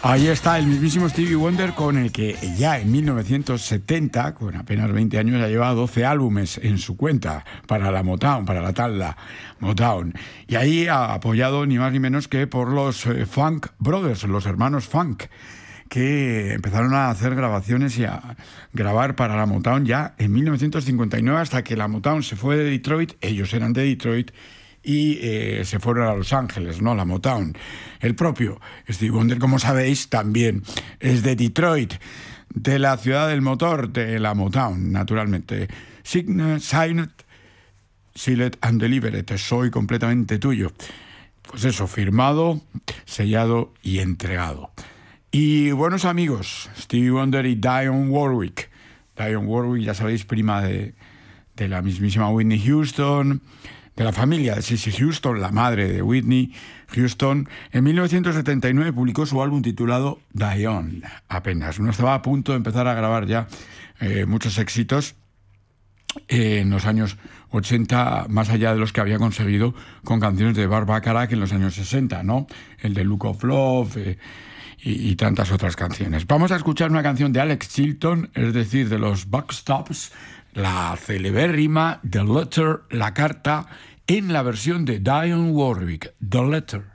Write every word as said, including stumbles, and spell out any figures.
Ahí está el mismísimo Stevie Wonder, con el que ya en mil novecientos setenta, con apenas veinte años, ya llevaba doce álbumes en su cuenta para la Motown, para la tal la Motown. Y ahí ha apoyado ni más ni menos que por los eh, Funk Brothers, los hermanos Funk, que empezaron a hacer grabaciones y a grabar para la Motown ya en mil novecientos cincuenta y nueve, hasta que la Motown se fue de Detroit. Ellos eran de Detroit y eh, se fueron a Los Ángeles, ¿no? La Motown. El propio Stevie Wonder, como sabéis, también es de Detroit, de la ciudad del motor, de la Motown, naturalmente. Sign, signed, sealed and delivered. Soy completamente tuyo. Pues eso, firmado, sellado y entregado. Y buenos amigos, Stevie Wonder y Dionne Warwick. Dionne Warwick, ya sabéis, prima de, de la mismísima Whitney Houston, de la familia de Cissy Houston, la madre de Whitney Houston. En mil novecientos setenta y nueve publicó su álbum titulado Dionne, apenas. No estaba a punto de empezar a grabar ya eh, muchos éxitos eh, en los años ochenta, más allá de los que había conseguido con canciones de Burt Bacharach en los años sesenta, ¿no? El de Look of Love eh, y, y tantas otras canciones. Vamos a escuchar una canción de Alex Chilton, es decir, de los Buckstops, la celebérrima The Letter, la carta, en la versión de Dionne Warwick, The Letter.